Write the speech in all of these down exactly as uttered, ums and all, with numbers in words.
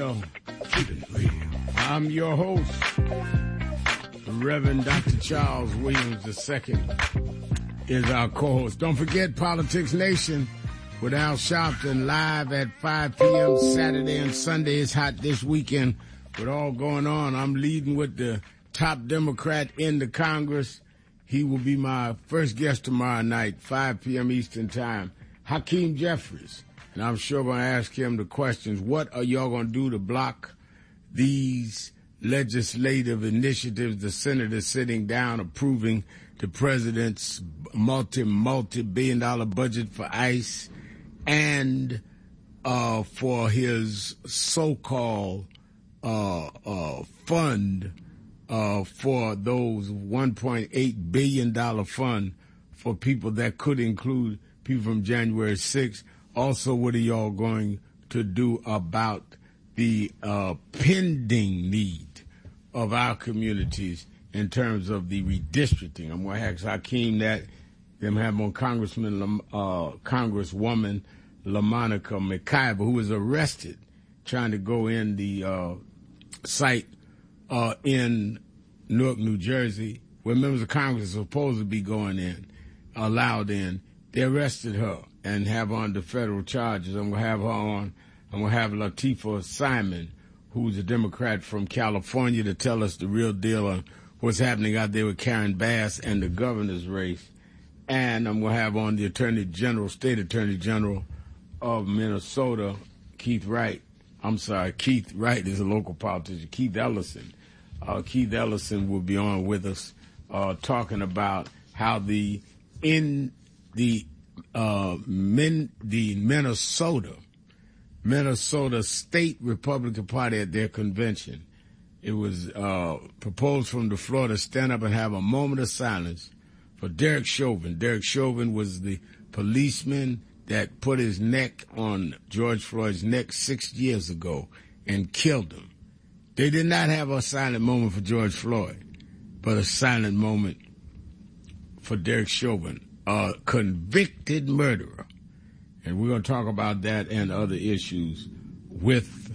real. Keep it real. I'm your host, Reverend Doctor Charles Williams the Second is our co-host. Don't forget Politics Nation with Al Sharpton live at five p.m. Saturday and Sunday. It's hot this weekend with all going on. I'm leading with the top Democrat in the Congress. He will be my first guest tomorrow night, five p.m. Eastern Time, Hakeem Jeffries. And I'm sure going to ask him the questions. What are y'all going to do to block these legislative initiatives? The Senate is sitting down approving the president's multi, multi-billion dollar budget for ICE and uh, for his so-called uh, uh, fund uh, for those one point eight billion dollars fund for people that could include people from January sixth. Also, what are y'all going to do about the uh, pending need of our communities in terms of the redistricting? I'm going to ask Hakeem that. Then have on Congressman, uh, Congresswoman LaMonica McIver, who was arrested trying to go in the uh, site uh, in Newark, New Jersey, where members of Congress are supposed to be going in, allowed in. They arrested her and have her under federal charges. I'm going to have her on. I'm going to have Latifah Simon, who's a Democrat from California, to tell us the real deal on what's happening out there with Karen Bass and the governor's race. And I'm going to have on the Attorney General, State Attorney General of Minnesota, Keith Wright. I'm sorry, Keith Wright is a local politician. Keith Ellison. Uh, Keith Ellison will be on with us uh, talking about how the in the uh, min, the Minnesota Minnesota State Republican Party at their convention, it was uh, proposed from the floor to stand up and have a moment of silence for Derek Chauvin. Derek Chauvin was the policeman that put his neck on George Floyd's neck six years ago and killed him. They did not have a silent moment for George Floyd, but a silent moment for Derek Chauvin, a convicted murderer. And we're going to talk about that and other issues with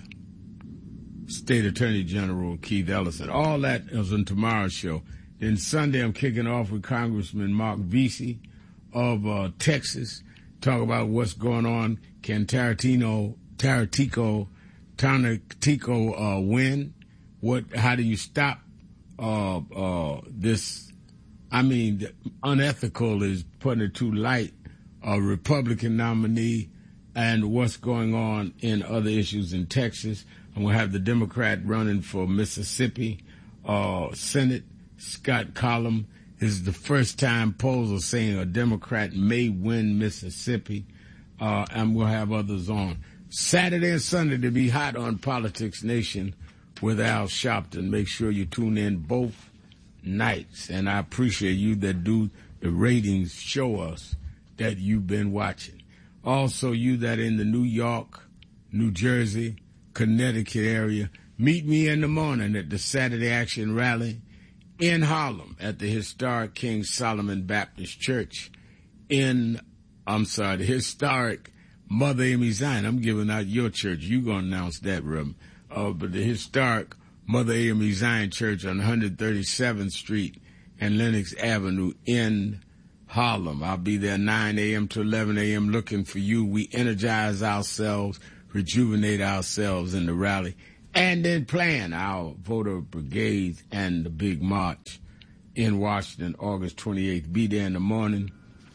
State Attorney General Keith Ellison. All that is on tomorrow's show. Then Sunday, I'm kicking off with Congressman Mark Vesey of uh, Texas. Talk about what's going on. Can Tarantino, Taratico, Taratico uh, win? What? How do you stop uh, uh, this? I mean, unethical is putting it too light. A Republican nominee, and what's going on in other issues in Texas. I'm going to have the Democrat running for Mississippi uh, Senate, Scott Collum. This is the first time polls are saying a Democrat may win Mississippi. Uh, and we'll have others on. Saturday and Sunday to be hot on Politics Nation with Al Sharpton. Make sure you tune in both nights. And I appreciate you that do the ratings show us that you've been watching. Also, you that in the New York, New Jersey, Connecticut area, meet me in the morning at the Saturday Action Rally in Harlem at the historic King Solomon Baptist Church in, I'm sorry, the historic Mother Amy Zion. I'm giving out your church. You're going to announce that, Reverend. Uh, but the historic Mother Amy Zion Church on one hundred thirty-seventh Street and Lenox Avenue in Harlem. I'll be there nine a.m. to eleven a.m. looking for you. We energize ourselves, rejuvenate ourselves in the rally, and then plan our voter brigades and the big march in Washington, August twenty-eighth. Be there in the morning.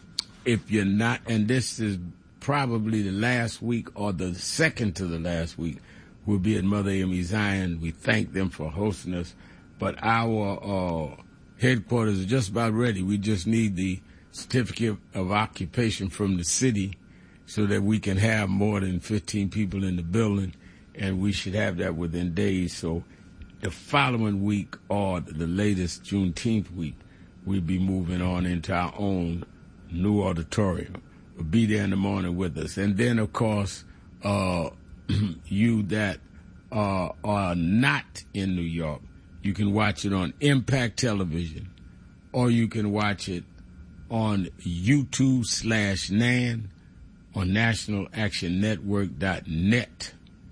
If you're not, and this is probably the last week or the second to the last week, we'll be at Mother Amy Zion. We thank them for hosting us. But our uh, headquarters are just about ready. We just need the certificate of occupation from the city so that we can have more than fifteen people in the building, and we should have that within days. So the following week or the latest Juneteenth week, we'll be moving on into our own new auditorium. We'll be there in the morning with us. And then, of course, uh, you that uh, are not in New York, you can watch it on Impact Television, or you can watch it on YouTube slash Nan, on national action network dot net.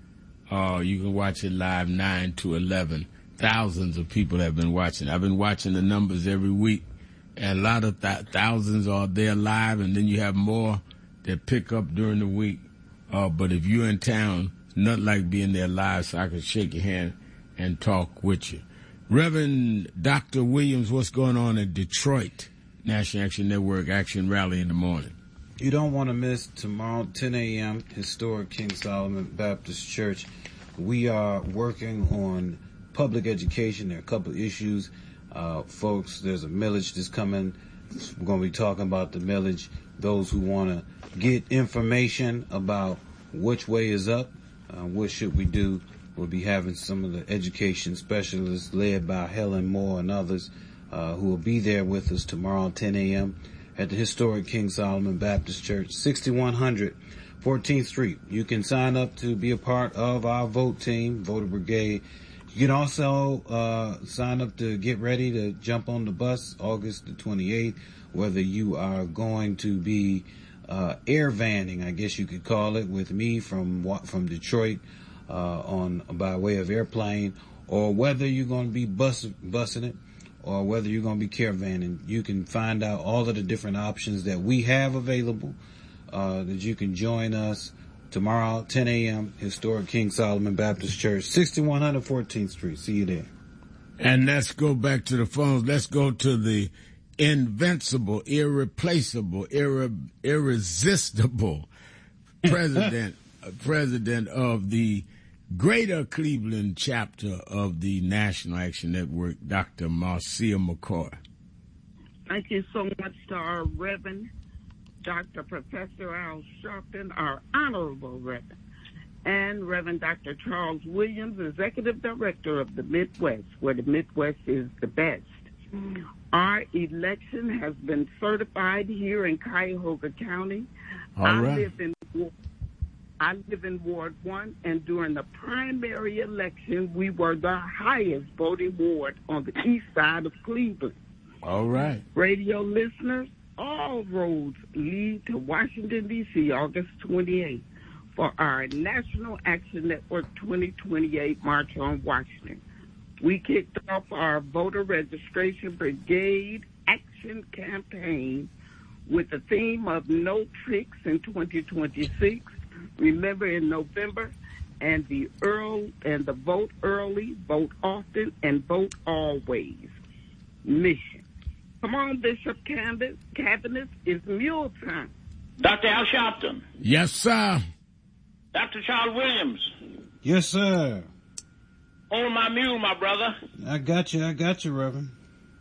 Uh, you can watch it live nine to eleven. Thousands of people have been watching. I've been watching the numbers every week, and a lot of th- thousands are there live, and then you have more that pick up during the week. Uh, but if you're in town, it's nothing like being there live, so I can shake your hand and talk with you. Reverend Doctor Williams, what's going on in Detroit? National Action Network Action Rally in the morning. You don't want to miss tomorrow, ten a.m., historic King Solomon Baptist Church. We are working on public education. There are a couple of issues. Uh, folks, there's a millage that's coming. We're going to be talking about the millage. Those who want to get information about which way is up, uh, what should we do, we'll be having some of the education specialists led by Helen Moore and others uh, who will be there with us tomorrow, ten a.m. at the historic King Solomon Baptist Church, sixty-one hundred fourteenth Street. You can sign up to be a part of our vote team, Voter Brigade. You can also uh, sign up to get ready to jump on the bus August the twenty-eighth, whether you are going to be uh, air vanning, I guess you could call it, with me from from Detroit uh, on by way of airplane, or whether you're going to be bus, busing it, or whether you're going to be caravanning. You can find out all of the different options that we have available, uh, that you can join us tomorrow, ten a.m., historic King Solomon Baptist Church, sixty-one hundred fourteenth Street. See you there. And let's go back to the phones. Let's go to the invincible, irreplaceable, irre- irresistible president, president of the Greater Cleveland chapter of the National Action Network, Doctor Marcia McCoy. Thank you so much to our Reverend Doctor Professor Al Sharpton, our Honorable Reverend, and Reverend Doctor Charles Williams, Executive Director of the Midwest, where the Midwest is the best. Our election has been certified here in Cuyahoga County. All I right. live in I live in Ward one, and during the primary election, we were the highest voting ward on the east side of Cleveland. All right. Radio listeners, all roads lead to Washington, D C, August twenty-eighth, for our National Action Network twenty twenty-eight March on Washington. We kicked off our voter registration brigade action campaign with the theme of No Tricks in twenty twenty-six. Remember in November, and the early and the vote early, vote often, and vote always mission. Come on, Bishop Cabinet, Cabinet is mule time. Doctor Al Sharpton. Yes, sir. Doctor Charles Williams. Yes, sir. Hold my mule, my brother. I got you. I got you, Reverend.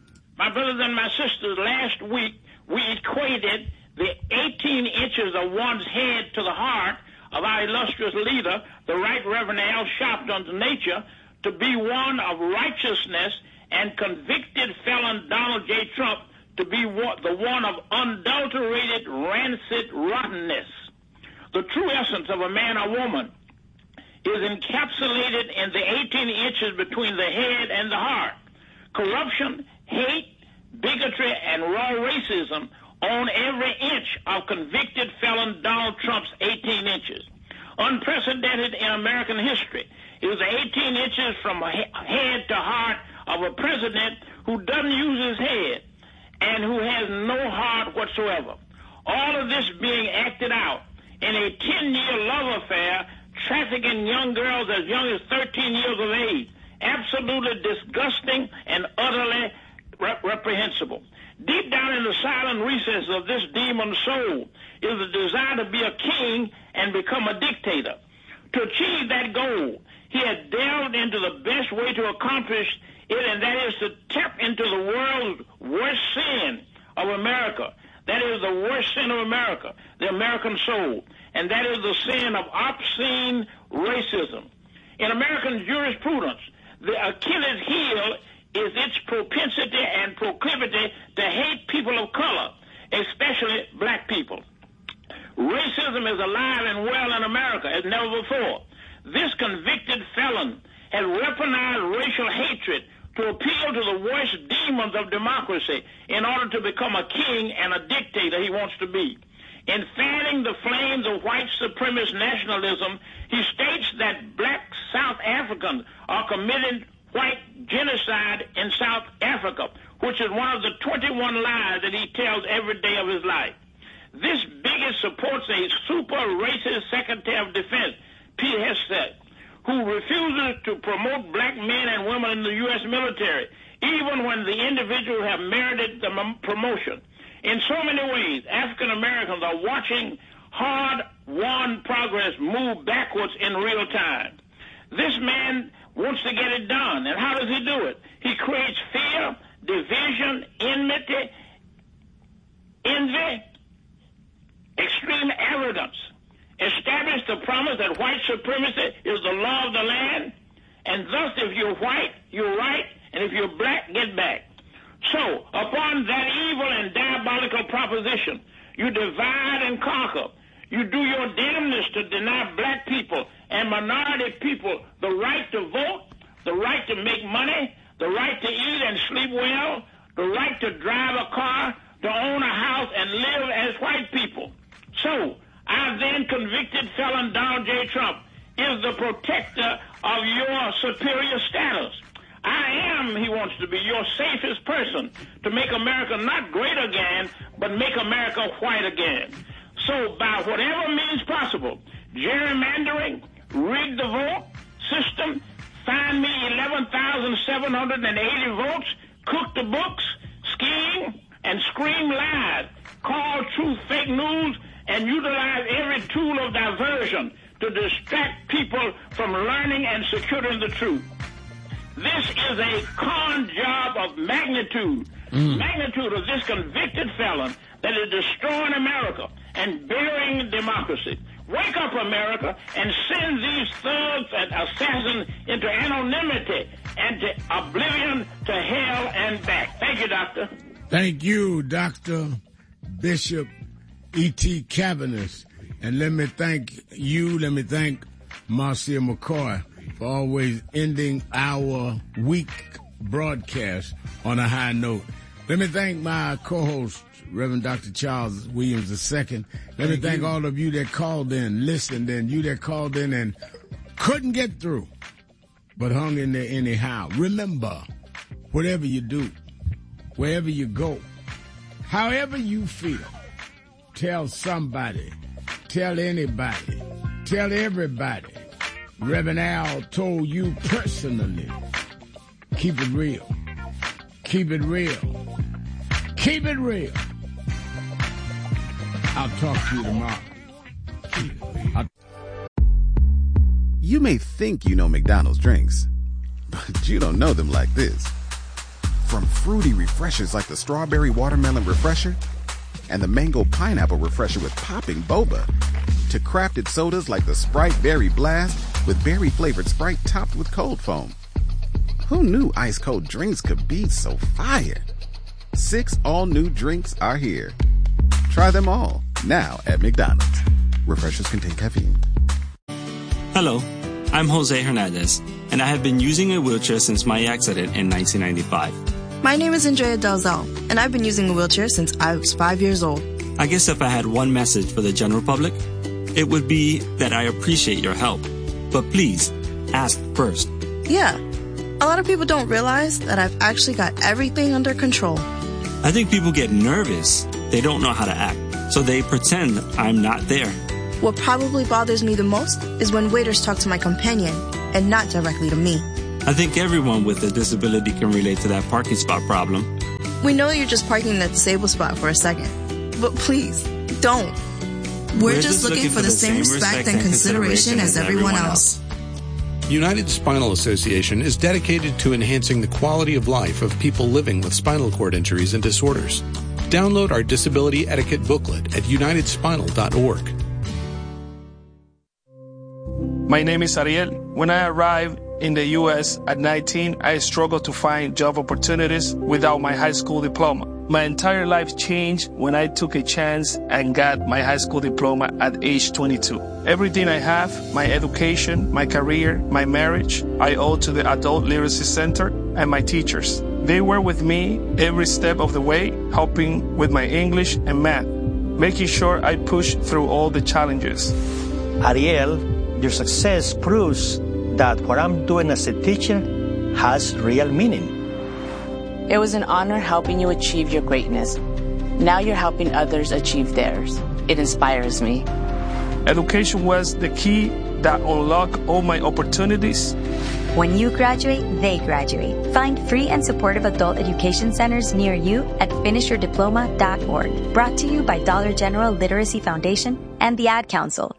My brothers and my sisters, last week we equated the eighteen inches of one's head to the heart of our illustrious leader, the Right Reverend Al Sharpton's nature, to be one of righteousness, and convicted felon Donald J. Trump to be the one of unadulterated, rancid rottenness. The true essence of a man or woman is encapsulated in the eighteen inches between the head and the heart. Corruption, hate, bigotry, and raw racism own every inch of convicted felon Donald Trump's eighteen inches. Unprecedented in American history is the eighteen inches from head to heart of a president who doesn't use his head and who has no heart whatsoever. All of this being acted out in a ten-year love affair, trafficking young girls as young as thirteen years of age. Absolutely disgusting and utterly rep- reprehensible. Deep down in the silent recesses of this demon soul is the desire to be a king and become a dictator. To achieve that goal, he has delved into the best way to accomplish it, and that is to tap into the world's worst sin of America. That is the worst sin of America, the American soul, and that is the sin of obscene racism. In American jurisprudence, the Achilles heel is its propensity and proclivity to hate people of color, especially black people. Racism is alive and well in America as never before. This convicted felon has weaponized racial hatred to appeal to the worst demons of democracy in order to become a king and a dictator he wants to be. In fanning the flames of white supremacist nationalism, he states that black South Africans are committing white genocide in South Africa, which is one of the twenty-one lies that he tells every day of his life. This bigot supports a super racist Secretary of Defense, Pete Hegseth, who refuses to promote black men and women in the U S military, even when the individuals have merited the promotion. In so many ways, African Americans are watching hard-won progress move backwards in real time. This man wants to get it done, and how does he do it? He creates fear, division, enmity, envy, extreme arrogance. Establish the promise that white supremacy is the law of the land, and thus if you're white, you're right, and if you're black, get back. So, upon that evil and diabolical proposition, you divide and conquer. You do your damnedest to deny black people and minority people the right to vote, the right to make money, the right to eat and sleep well, the right to drive a car, to own a house, and live as white people. So, our then convicted felon Donald J. Trump is the protector of your superior status. I am, he wants to be, your safest person to make America not great again, but make America white again. So by whatever means possible, gerrymandering, rig the vote system, find me eleven thousand seven hundred eighty votes, cook the books, scheme, and scream lies, call truth fake news, and utilize every tool of diversion to distract people from learning and securing the truth. This is a con job of magnitude, mm. magnitude of this convicted felon that is destroying America and burying democracy. Wake up, America, and send these thugs and assassins into anonymity and to oblivion, to hell and back. Thank you, Doctor. Thank you, Doctor Bishop E T. Cavanis. And let me thank you, let me thank Marcia McCoy for always ending our week broadcast on a high note. Let me thank my co-host, Reverend Doctor Charles Williams the Second. Let thank me thank you. all of you that called in, listened, and you that called in and couldn't get through, but hung in there anyhow. Remember, whatever you do, wherever you go, however you feel, tell somebody, tell anybody, tell everybody. Reverend Al told you personally, keep it real, keep it real, keep it real. I'll talk to you tomorrow. I'll... You may think you know McDonald's drinks, but you don't know them like this. From fruity refreshers like the Strawberry Watermelon Refresher and the Mango Pineapple Refresher with popping boba, to crafted sodas like the Sprite Berry Blast with berry-flavored Sprite topped with cold foam. Who knew ice-cold drinks could be so fire? Six all-new drinks are here. Try them all, now at McDonald's. Refreshers contain caffeine. Hello, I'm Jose Hernandez, and I have been using a wheelchair since my accident in nineteen ninety-five. My name is Andrea Dalzell, and I've been using a wheelchair since I was five years old. I guess if I had one message for the general public, it would be that I appreciate your help. But please, ask first. Yeah. A lot of people don't realize that I've actually got everything under control. I think people get nervous. They don't know how to act, so they pretend I'm not there. What probably bothers me the most is when waiters talk to my companion and not directly to me. I think everyone with a disability can relate to that parking spot problem. We know you're just parking in that disabled spot for a second, but please, don't. We're, We're just, just looking, looking for the same respect and consideration as everyone else. United Spinal Association is dedicated to enhancing the quality of life of people living with spinal cord injuries and disorders. Download our disability etiquette booklet at united spinal dot org. My name is Ariel. When I arrived in the U S at nineteen, I struggled to find job opportunities without my high school diploma. My entire life changed when I took a chance and got my high school diploma at age twenty-two. Everything I have, my education, my career, my marriage, I owe to the Adult Literacy Center and my teachers. They were with me every step of the way, helping with my English and math. making sure I push through all the challenges. Ariel, your success proves that what I'm doing as a teacher has real meaning. It was an honor helping you achieve your greatness. Now you're helping others achieve theirs. It inspires me. Education was the key that unlocked all my opportunities. When you graduate, they graduate. Find free and supportive adult education centers near you at finish your diploma dot org. Brought to you by Dollar General Literacy Foundation and the Ad Council.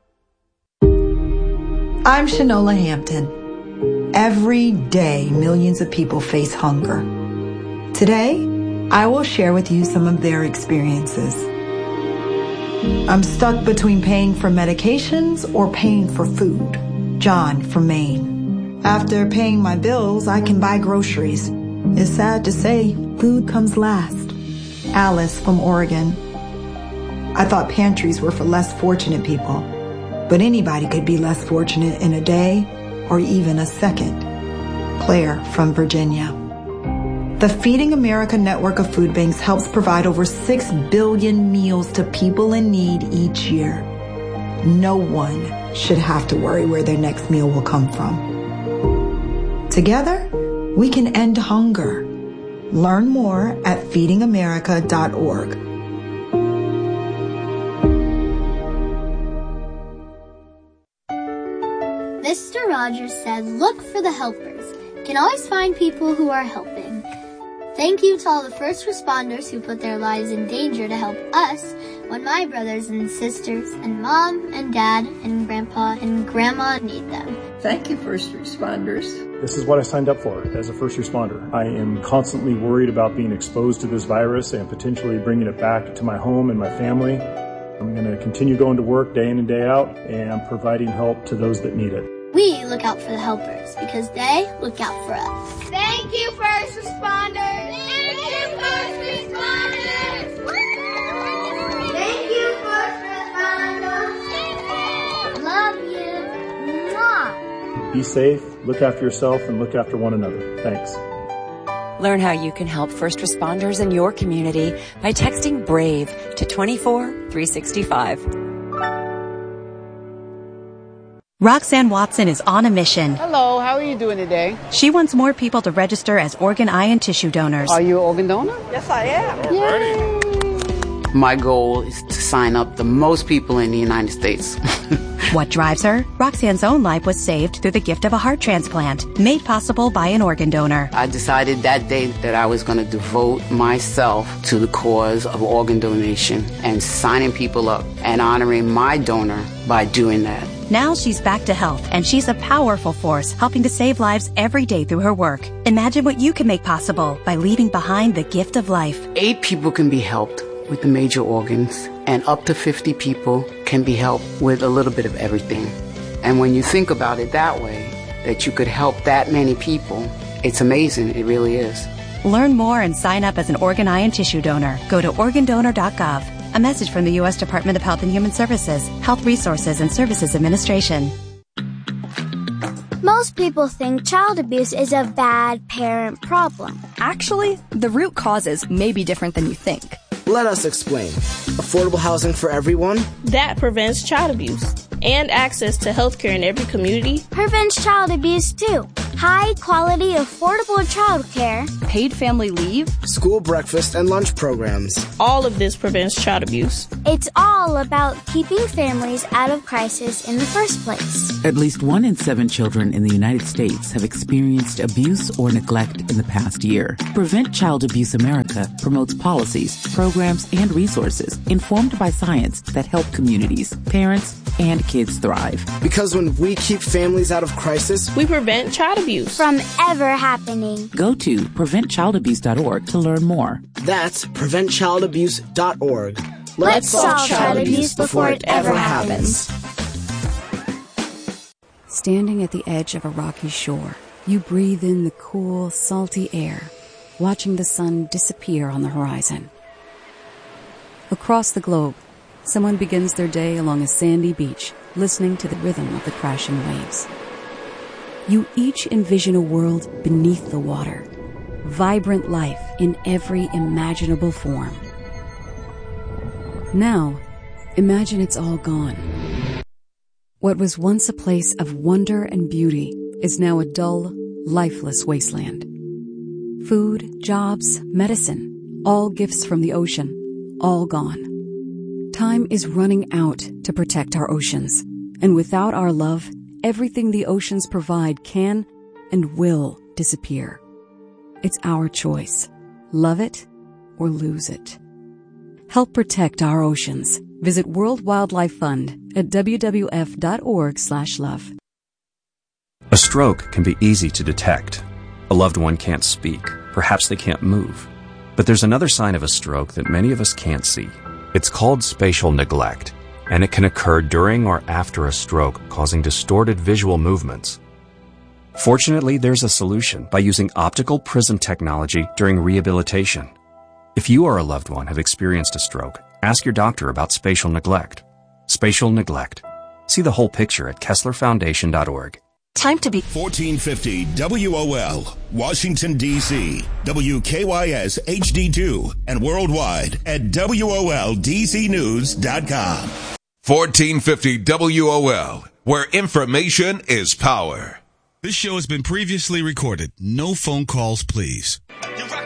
I'm Shanola Hampton. Every day, millions of people face hunger. Today, I will share with you some of their experiences. I'm stuck between paying for medications or paying for food. John from Maine. After paying my bills, I can buy groceries. It's sad to say, food comes last. Alice from Oregon. I thought pantries were for less fortunate people, but anybody could be less fortunate in a day or even a second. Claire from Virginia. The Feeding America network of food banks helps provide over six billion meals to people in need each year. No one should have to worry where their next meal will come from. Together, we can end hunger. Learn more at feeding america dot org. Mister Rogers said, look for the helpers. You can always find people who are helping. Thank you to all the first responders who put their lives in danger to help us when my brothers and sisters and mom and dad and grandpa and grandma need them. Thank you, first responders. This is what I signed up for as a first responder. I am constantly worried about being exposed to this virus and potentially bringing it back to my home and my family. I'm going to continue going to work day in and day out and providing help to those that need it. We look out for the helpers because they look out for us. Thank you, first responders. Thank you, first responders. Thank you, first responders. Love you. Mwah. Be safe, look after yourself, and look after one another. Thanks. Learn how you can help first responders in your community by texting BRAVE to two four three six five. Roxanne Watson is on a mission. Hello, how are you doing today? She wants more people to register as organ, eye, and tissue donors. Are you an organ donor? Yes, I am. Yay. My goal is to sign up the most people in the United States. What drives her? Roxanne's own life was saved through the gift of a heart transplant, made possible by an organ donor. I decided that day that I was going to devote myself to the cause of organ donation and signing people up and honoring my donor by doing that. Now she's back to health, and she's a powerful force helping to save lives every day through her work. Imagine what you can make possible by leaving behind the gift of life. Eight people can be helped with the major organs, and up to fifty people can be helped with a little bit of everything. And when you think about it that way, that you could help that many people, it's amazing. It really is. Learn more and sign up as an organ, eye, and tissue donor. Go to organ donor dot gov. A message from the U S Department of Health and Human Services, Health Resources and Services Administration. Most people think child abuse is a bad parent problem. Actually, the root causes may be different than you think. Let us explain. Affordable housing for everyone? That prevents child abuse. And access to health care in every community prevents child abuse too. High quality, affordable child care. Paid family leave. School breakfast and lunch programs. All of this prevents child abuse. It's all about keeping families out of crisis in the first place. At least one in seven children in the United States have experienced abuse or neglect in the past year. Prevent Child Abuse America promotes policies, programs, and resources informed by science that help communities, parents, and kids thrive. Because when we keep families out of crisis, we prevent child abuse from ever happening. Go to prevent child abuse dot org to learn more. That's prevent child abuse dot org. Let's, Let's solve child abuse before it ever happens. Standing at the edge of a rocky shore, you breathe in the cool, salty air, watching the sun disappear on the horizon. Across the globe, someone begins their day along a sandy beach, listening to the rhythm of the crashing waves. You each envision a world beneath the water, vibrant life in every imaginable form. Now, imagine it's all gone. What was once a place of wonder and beauty is now a dull, lifeless wasteland. Food, jobs, medicine, all gifts from the ocean, all gone. Time is running out to protect our oceans, and without our love, everything the oceans provide can and will disappear. It's our choice. Love it or lose it. Help protect our oceans. Visit World Wildlife Fund at w w f dot org slash love. A stroke can be easy to detect. A loved one can't speak. Perhaps they can't move. But there's another sign of a stroke that many of us can't see. It's called spatial neglect, and it can occur during or after a stroke, causing distorted visual movements. Fortunately, there's a solution by using optical prism technology during rehabilitation. If you or a loved one have experienced a stroke, ask your doctor about spatial neglect. Spatial neglect. See the whole picture at Kessler Foundation dot org. Time to be fourteen fifty W O L, Washington, D C, W K Y S H D two, and worldwide at W O L D C news dot com. fourteen fifty W O L, where information is power. This show has been previously recorded. No phone calls, please. You're